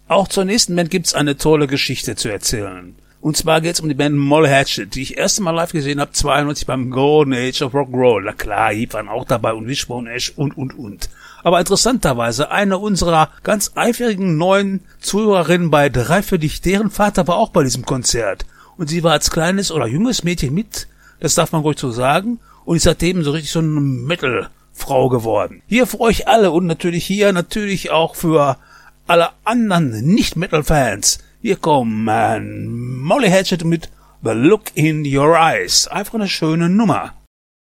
Auch zur nächsten Band gibt's eine tolle Geschichte zu erzählen. Und zwar geht's um die Band Molly Hatchet, die ich erst Mal live gesehen habe, 92 beim Golden Age of Rock'n'Roll. Na klar, Heap waren auch dabei und Wishbone Ash und. Aber interessanterweise, eine unserer ganz eifrigen neuen Zuhörerinnen bei Drei für dich, deren Vater war auch bei diesem Konzert. Und sie war als kleines oder junges Mädchen mit, das darf man ruhig so sagen, und ist seitdem so richtig so eine Metal-Frau geworden. Hier für euch alle und natürlich auch für alle anderen Nicht-Metal-Fans. Hier kommen Molly Hatchet mit The Look in Your Eyes. Einfach eine schöne Nummer.